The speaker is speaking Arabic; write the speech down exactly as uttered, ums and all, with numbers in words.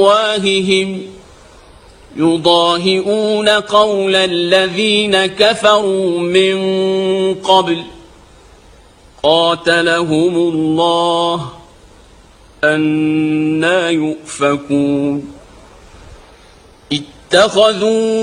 أفواههم يضاهئون قول الذين كفروا من قبل قاتلهم الله أنى يؤفكون اتخذوا